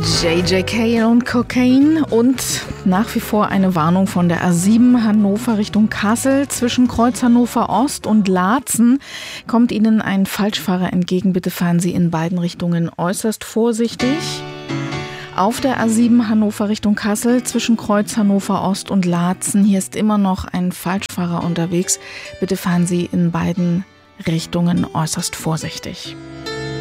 JJK und Cocaine und nach wie vor eine Warnung von der A7 Hannover Richtung Kassel. Zwischen Kreuz Hannover Ost und Laatzen kommt Ihnen ein Falschfahrer entgegen. Bitte fahren Sie in beiden Richtungen äußerst vorsichtig. Auf der A7 Hannover Richtung Kassel zwischen Kreuz Hannover Ost und Laatzen. Hier ist immer noch ein Falschfahrer unterwegs. Bitte fahren Sie in beiden Richtungen äußerst vorsichtig.